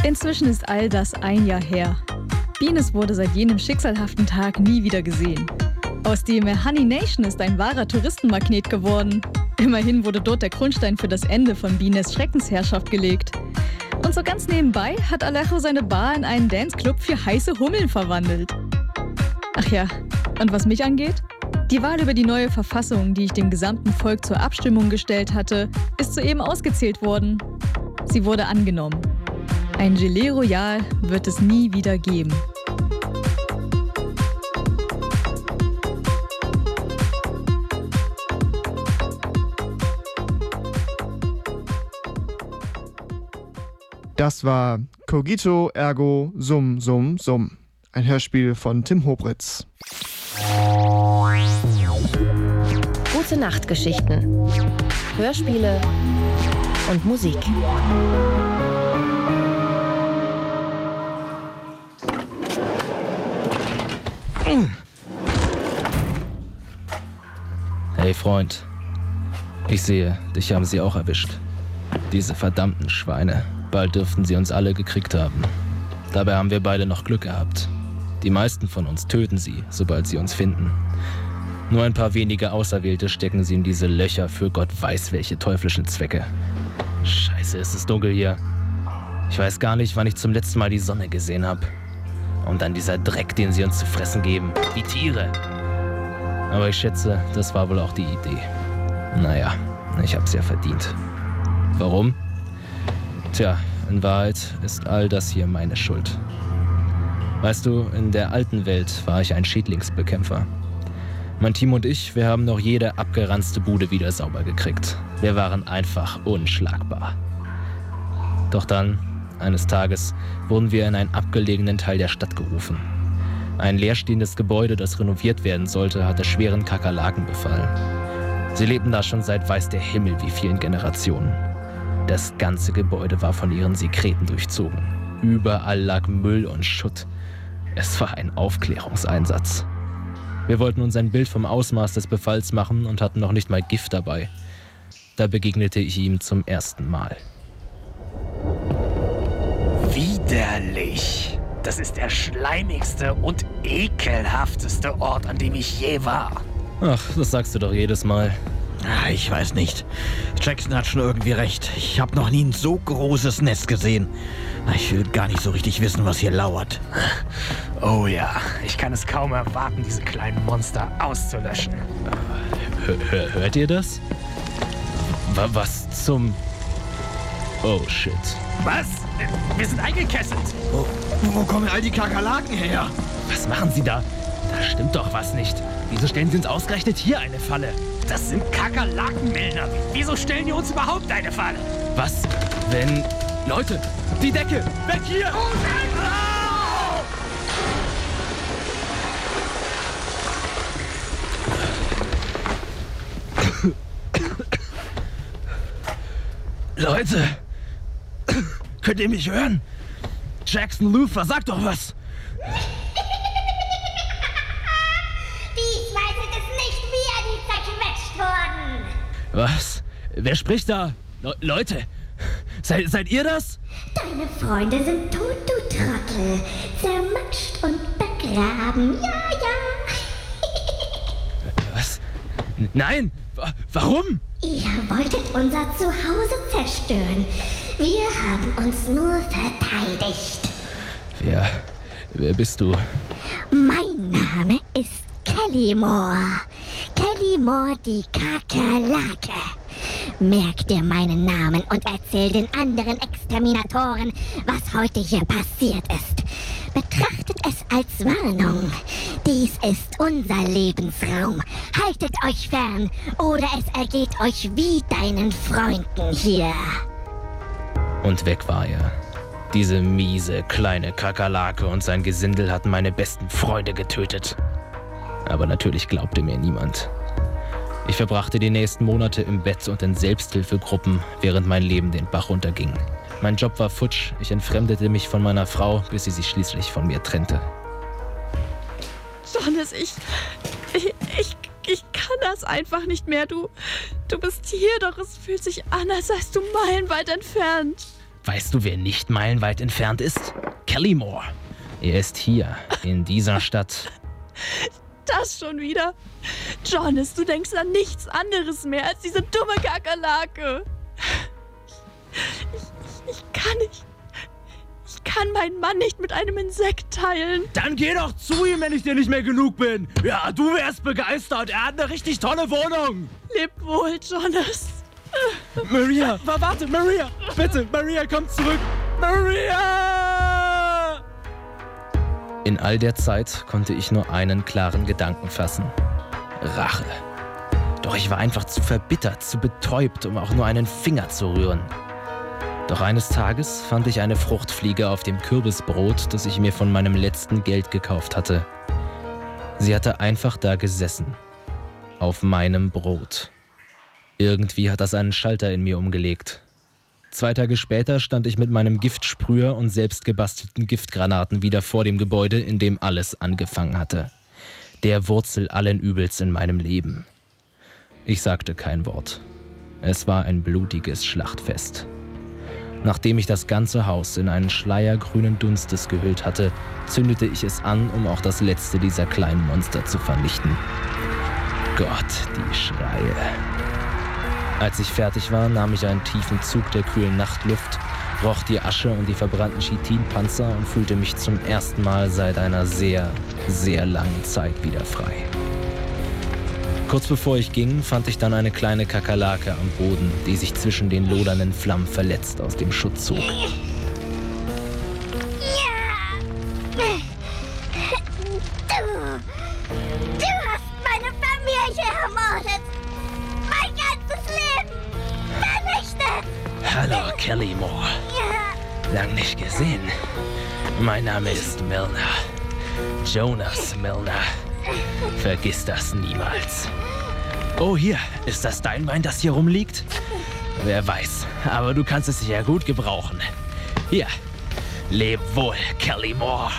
Inzwischen ist all das ein Jahr her. Venus wurde seit jenem schicksalhaften Tag nie wieder gesehen. Aus dem Honey Nation ist ein wahrer Touristenmagnet geworden. Immerhin wurde dort der Grundstein für das Ende von Venus' Schreckensherrschaft gelegt. Und so ganz nebenbei hat Alejo seine Bar in einen Danceclub für heiße Hummeln verwandelt. Ach ja, und was mich angeht? Die Wahl über die neue Verfassung, die ich dem gesamten Volk zur Abstimmung gestellt hatte, ist soeben ausgezählt worden. Sie wurde angenommen. Ein Gelee Royal wird es nie wieder geben. Das war Cogito Ergo Sum Sum Sum. Ein Hörspiel von Tim Hobritz. Gute Nachtgeschichten. Hörspiele und Musik. Hey Freund, ich sehe, dich haben sie auch erwischt. Diese verdammten Schweine. Bald dürften sie uns alle gekriegt haben. Dabei haben wir beide noch Glück gehabt. Die meisten von uns töten sie, sobald sie uns finden. Nur ein paar wenige Auserwählte stecken sie in diese Löcher für Gott weiß welche teuflischen Zwecke. Scheiße, ist es dunkel hier. Ich weiß gar nicht, wann ich zum letzten Mal die Sonne gesehen habe. Und dann dieser Dreck, den sie uns zu fressen geben. Die Tiere. Aber ich schätze, das war wohl auch die Idee. Naja, ich hab's ja verdient. Warum? Tja, in Wahrheit ist all das hier meine Schuld. Weißt du, in der alten Welt war ich ein Schädlingsbekämpfer. Mein Team und ich, wir haben noch jede abgeranzte Bude wieder sauber gekriegt. Wir waren einfach unschlagbar. Doch dann, eines Tages, wurden wir in einen abgelegenen Teil der Stadt gerufen. Ein leerstehendes Gebäude, das renoviert werden sollte, hatte schweren Kakerlaken befallen. Sie lebten da schon seit weiß der Himmel wie vielen Generationen. Das ganze Gebäude war von ihren Sekreten durchzogen. Überall lag Müll und Schutt. Es war ein Aufklärungseinsatz. Wir wollten uns ein Bild vom Ausmaß des Befalls machen und hatten noch nicht mal Gift dabei. Da begegnete ich ihm zum ersten Mal. Widerlich! Das ist der schleimigste und ekelhafteste Ort, an dem ich je war. Ach, das sagst du doch jedes Mal. Ich weiß nicht. Jackson hat schon irgendwie recht. Ich habe noch nie ein so großes Nest gesehen. Ich will gar nicht so richtig wissen, was hier lauert. Oh ja, ich kann es kaum erwarten, diese kleinen Monster auszulöschen. Hört ihr das? Was zum... Oh shit. Was? Wir sind eingekesselt. Wo kommen all die Kakerlaken her? Was machen sie da? Da stimmt doch was nicht. Wieso stellen sie uns ausgerechnet hier eine Falle? Das sind Kakerlakenmillner. Wieso stellen die uns überhaupt eine Falle? Was, wenn... Leute, die Decke! Weg hier! Oh nein! Leute! Könnt ihr mich hören? Jackson Luther, sag doch was! Diesmal sind es nicht wir, die zerquetscht wurden. Was? Wer spricht da? Leute! Seid ihr das? Deine Freunde sind tot, du Trottel. Zermatscht und begraben. Ja. Was? Nein! Warum? Ihr wolltet unser Zuhause zerstören. Wir haben uns nur verteidigt. Wer bist du? Mein Name ist Kelly Moore. Kelly Moore, die Kakerlake. Merk dir meinen Namen und erzähl den anderen Exterminatoren, was heute hier passiert ist. Betrachtet es als Warnung. Dies ist unser Lebensraum. Haltet euch fern, oder es ergeht euch wie deinen Freunden hier. Und weg war er. Diese miese, kleine Kakerlake und sein Gesindel hatten meine besten Freunde getötet. Aber natürlich glaubte mir niemand. Ich verbrachte die nächsten Monate im Bett und in Selbsthilfegruppen, während mein Leben den Bach runterging. Mein Job war futsch, ich entfremdete mich von meiner Frau, bis sie sich schließlich von mir trennte. Johannes, ich kann das einfach nicht mehr. Du bist hier, doch es fühlt sich an, als seist du meilenweit entfernt. Weißt du, wer nicht meilenweit entfernt ist? Kellymore. Er ist hier, in dieser Stadt. Das schon wieder? Jonas, du denkst an nichts anderes mehr als diese dumme Kakerlake. Ich kann nicht. Ich kann meinen Mann nicht mit einem Insekt teilen. Dann geh doch zu ihm, wenn ich dir nicht mehr genug bin. Ja, du wärst begeistert. Er hat eine richtig tolle Wohnung. Leb wohl, Jonas. Maria, warte, Maria. Bitte, Maria, komm zurück. Maria! In all der Zeit konnte ich nur einen klaren Gedanken fassen. Rache. Doch ich war einfach zu verbittert, zu betäubt, um auch nur einen Finger zu rühren. Doch eines Tages fand ich eine Fruchtfliege auf dem Kürbisbrot, das ich mir von meinem letzten Geld gekauft hatte. Sie hatte einfach da gesessen. Auf meinem Brot. Irgendwie hat das einen Schalter in mir umgelegt. 2 Tage später stand ich mit meinem Giftsprüher und selbst gebastelten Giftgranaten wieder vor dem Gebäude, in dem alles angefangen hatte. Der Wurzel allen Übels in meinem Leben. Ich sagte kein Wort. Es war ein blutiges Schlachtfest. Nachdem ich das ganze Haus in einen Schleier grünen Dunstes gehüllt hatte, zündete ich es an, um auch das letzte dieser kleinen Monster zu vernichten. Gott, die Schreie. Als ich fertig war, nahm ich einen tiefen Zug der kühlen Nachtluft, roch die Asche und die verbrannten Chitinpanzer und fühlte mich zum ersten Mal seit einer sehr, sehr langen Zeit wieder frei. Kurz bevor ich ging, fand ich dann eine kleine Kakerlake am Boden, die sich zwischen den lodernden Flammen verletzt aus dem Schutt zog. Du hast meine Familie ermordet. Mein ganzes Leben vernichtet. Hallo, Kellymore. Lang nicht gesehen. Mein Name ist Milner. Jonas Milner. Vergiss das niemals. Oh, hier. Ist das dein Bein, das hier rumliegt? Wer weiß. Aber du kannst es sicher gut gebrauchen. Hier. Leb wohl, Kellymore.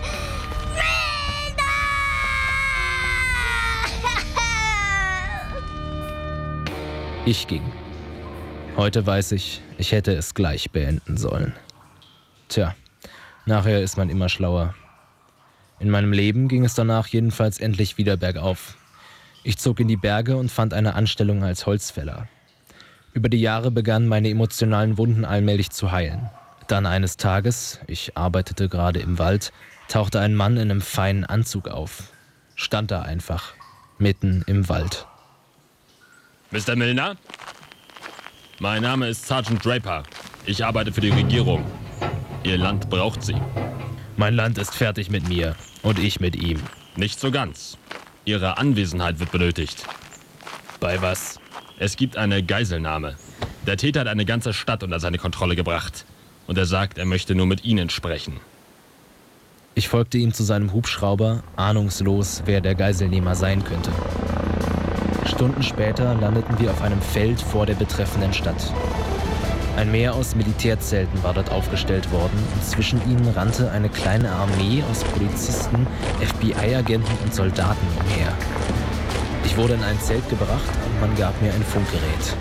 Ich ging. Heute weiß ich, ich hätte es gleich beenden sollen. Tja, nachher ist man immer schlauer. In meinem Leben ging es danach jedenfalls endlich wieder bergauf. Ich zog in die Berge und fand eine Anstellung als Holzfäller. Über die Jahre begannen meine emotionalen Wunden allmählich zu heilen. Dann eines Tages, ich arbeitete gerade im Wald, tauchte ein Mann in einem feinen Anzug auf. Stand da einfach, mitten im Wald. Mr. Milner? Mein Name ist Sergeant Draper. Ich arbeite für die Regierung. Ihr Land braucht Sie. Mein Land ist fertig mit mir und ich mit ihm. Nicht so ganz. Ihre Anwesenheit wird benötigt. Bei was? Es gibt eine Geiselnahme. Der Täter hat eine ganze Stadt unter seine Kontrolle gebracht. Und er sagt, er möchte nur mit Ihnen sprechen. Ich folgte ihm zu seinem Hubschrauber, ahnungslos, wer der Geiselnehmer sein könnte. Stunden später landeten wir auf einem Feld vor der betreffenden Stadt. Ein Meer aus Militärzelten war dort aufgestellt worden und zwischen ihnen rannte eine kleine Armee aus Polizisten, FBI-Agenten und Soldaten umher. Ich wurde in ein Zelt gebracht und man gab mir ein Funkgerät.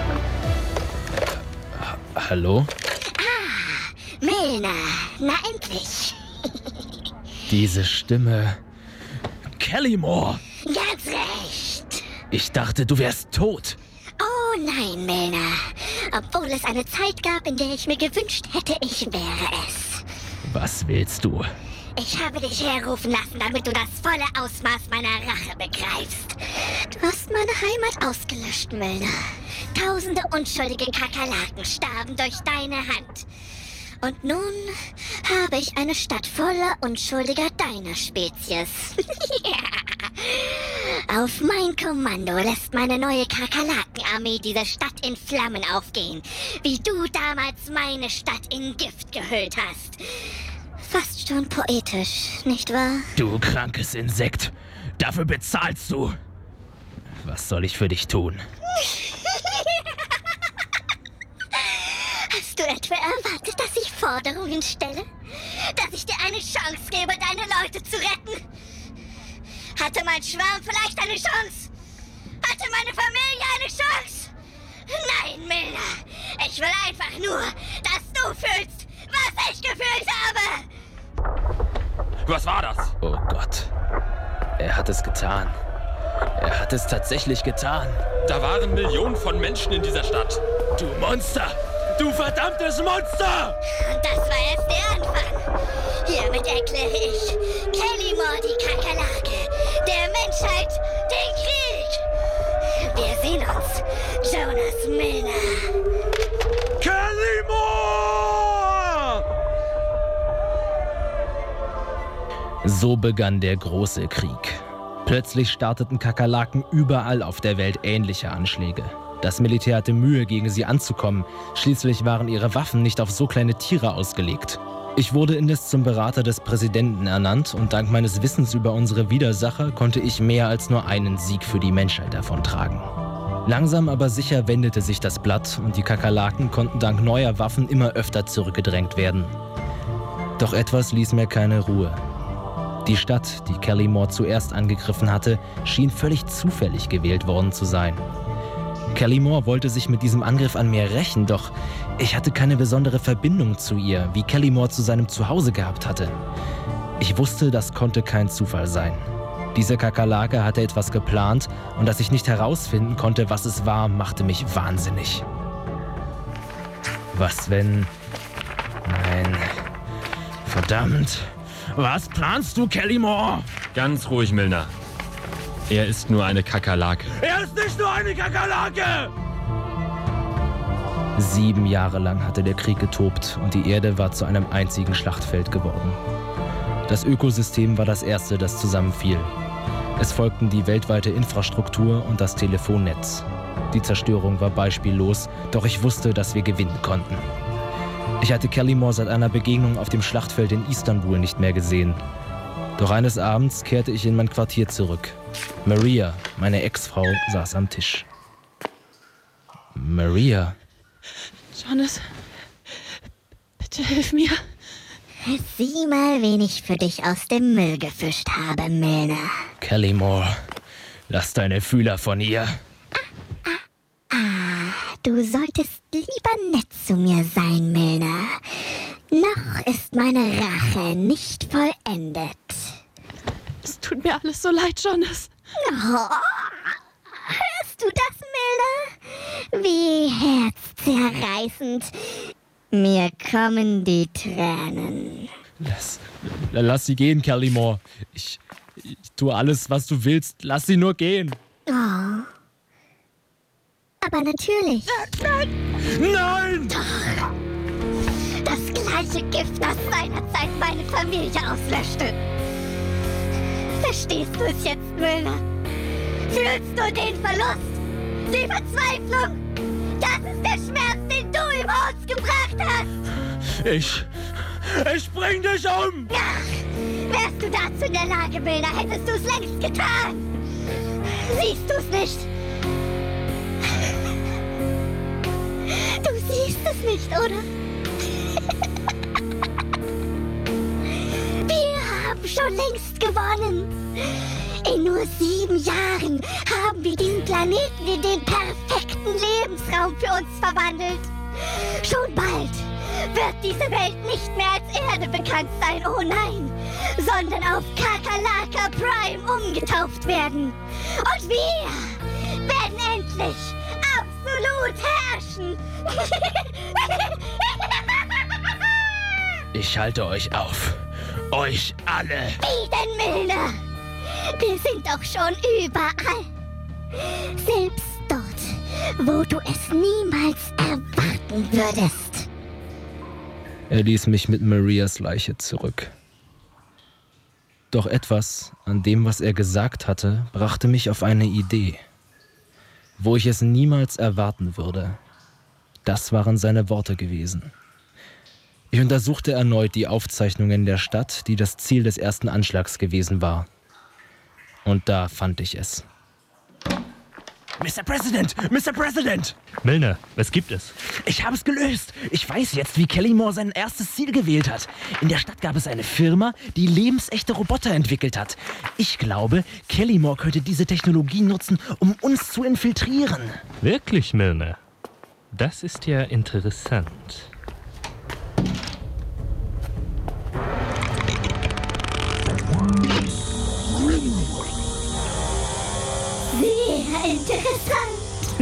Hallo? Milner, na endlich. Diese Stimme. Kellymore! Ganz recht. Ich dachte, du wärst tot. Oh nein, Milner. Obwohl es eine Zeit gab, in der ich mir gewünscht hätte, ich wäre es. Was willst du? Ich habe dich herrufen lassen, damit du das volle Ausmaß meiner Rache begreifst. Du hast meine Heimat ausgelöscht, Milner. Tausende unschuldige Kakerlaken starben durch deine Hand. Und nun habe ich eine Stadt voller Unschuldiger deiner Spezies. Auf mein Kommando lässt meine neue Kakerlakenarmee diese Stadt in Flammen aufgehen, wie du damals meine Stadt in Gift gehüllt hast. Fast schon poetisch, nicht wahr? Du krankes Insekt, dafür bezahlst du. Was soll ich für dich tun? Hast du etwa erwartet, dass ich Forderungen stelle? Dass ich dir eine Chance gebe, deine Leute zu retten? Hatte mein Schwarm vielleicht eine Chance? Hatte meine Familie eine Chance? Nein, Milner. Ich will einfach nur, dass du du fühlst, was ich gefühlt habe! Was war das? Oh Gott. Er hat es getan. Er hat es tatsächlich getan. Da waren Millionen von Menschen in dieser Stadt. Du Monster! Du verdammtes Monster! Und das war erst der Anfang. Hiermit erkläre ich Kellymore die Kakerlake, der Menschheit den Krieg. Wir sehen uns, Jonas Milner. Kellymore! So begann der große Krieg. Plötzlich starteten Kakerlaken überall auf der Welt ähnliche Anschläge. Das Militär hatte Mühe, gegen sie anzukommen. Schließlich waren ihre Waffen nicht auf so kleine Tiere ausgelegt. Ich wurde indes zum Berater des Präsidenten ernannt und dank meines Wissens über unsere Widersacher konnte ich mehr als nur einen Sieg für die Menschheit davontragen. Langsam aber sicher wendete sich das Blatt und die Kakerlaken konnten dank neuer Waffen immer öfter zurückgedrängt werden. Doch etwas ließ mir keine Ruhe. Die Stadt, die Kellymore zuerst angegriffen hatte, schien völlig zufällig gewählt worden zu sein. Kellymore wollte sich mit diesem Angriff an mir rächen, doch ich hatte keine besondere Verbindung zu ihr, wie Kellymore zu seinem Zuhause gehabt hatte. Ich wusste, das konnte kein Zufall sein. Diese Kakerlake hatte etwas geplant und dass ich nicht herausfinden konnte, was es war, machte mich wahnsinnig. Was wenn... Nein... Verdammt... Was planst du, Kellymore? Ganz ruhig, Milner. Er ist nur eine Kakerlake. Er ist nicht nur eine Kakerlake! 7 Jahre lang hatte der Krieg getobt und die Erde war zu einem einzigen Schlachtfeld geworden. Das Ökosystem war das erste, das zusammenfiel. Es folgten die weltweite Infrastruktur und das Telefonnetz. Die Zerstörung war beispiellos, doch ich wusste, dass wir gewinnen konnten. Ich hatte Kellymore seit einer Begegnung auf dem Schlachtfeld in Istanbul nicht mehr gesehen. Doch eines Abends kehrte ich in mein Quartier zurück. Maria, meine Ex-Frau, saß am Tisch. Maria. Jonas, bitte hilf mir. Sieh mal, wen ich für dich aus dem Müll gefischt habe, Milner. Kellymore, lass deine Fühler von ihr. Du solltest lieber nett zu mir sein, Milner. Noch ist meine Rache nicht vollendet. Es tut mir alles so leid, Jonas. Oh, hörst du das, Milner? Wie herzzerreißend. Mir kommen die Tränen. Lass sie gehen, Kellymore. Ich tue alles, was du willst. Lass sie nur gehen. Oh. Aber natürlich. Nein! Doch. Das gleiche Gift, das seinerzeit meine Familie auslöschte. Verstehst du es jetzt, Milner? Fühlst du den Verlust? Die Verzweiflung? Das ist der Schmerz, den du über uns gebracht hast. Ich bring dich um! Ach, wärst du dazu in der Lage, Milner, hättest du es längst getan. Siehst du es nicht? Du siehst es nicht, oder? Wir haben schon längst gewonnen. In nur 7 Jahren haben wir diesen Planeten in den perfekten Lebensraum für uns verwandelt. Schon bald wird diese Welt nicht mehr als Erde bekannt sein, oh nein, sondern auf Kakerlake Prime umgetauft werden. Und wir werden endlich absolut herrschen. Ich halte euch auf. Euch alle. Wie denn, Milner? Wir sind doch schon überall. Selbst dort, wo du es niemals erwarten würdest. Er ließ mich mit Marias Leiche zurück. Doch etwas an dem, was er gesagt hatte, brachte mich auf eine Idee. Wo ich es niemals erwarten würde. Das waren seine Worte gewesen. Ich untersuchte erneut die Aufzeichnungen der Stadt, die das Ziel des ersten Anschlags gewesen war. Und da fand ich es. Mr. President! Mr. President! Milner, was gibt es? Ich habe es gelöst. Ich weiß jetzt, wie Kellymore sein erstes Ziel gewählt hat. In der Stadt gab es eine Firma, die lebensechte Roboter entwickelt hat. Ich glaube, Kellymore könnte diese Technologie nutzen, um uns zu infiltrieren. Wirklich, Milner? Das ist ja interessant.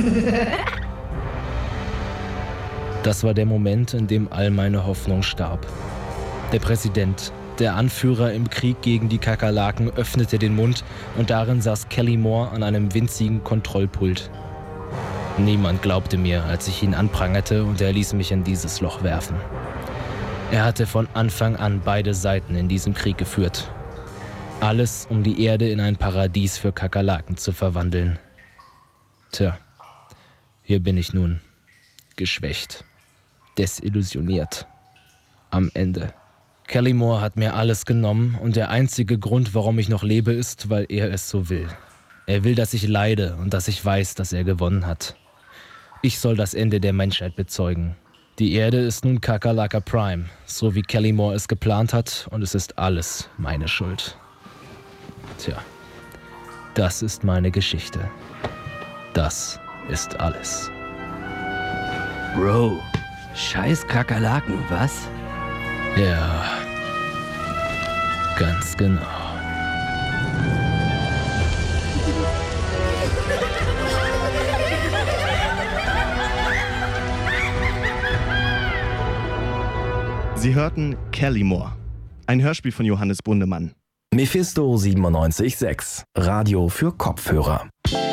Das war der Moment, in dem all meine Hoffnung starb. Der Präsident, der Anführer im Krieg gegen die Kakerlaken, öffnete den Mund und darin saß Kelly Moore an einem winzigen Kontrollpult. Niemand glaubte mir, als ich ihn anprangerte, und er ließ mich in dieses Loch werfen. Er hatte von Anfang an beide Seiten in diesem Krieg geführt. Alles, um die Erde in ein Paradies für Kakerlaken zu verwandeln. Tja, hier bin ich nun, geschwächt, desillusioniert, am Ende. Kelly Moore hat mir alles genommen und der einzige Grund, warum ich noch lebe, ist, weil er es so will. Er will, dass ich leide und dass ich weiß, dass er gewonnen hat. Ich soll das Ende der Menschheit bezeugen. Die Erde ist nun Kakerlaka Prime, so wie Kelly Moore es geplant hat, und es ist alles meine Schuld. Tja, das ist meine Geschichte. Das ist alles. Bro, scheiß Kakerlaken, was? Ja, ganz genau. Sie hörten Kelly Moore, ein Hörspiel von Johannes Bundemann. Mephisto 97.6, Radio für Kopfhörer.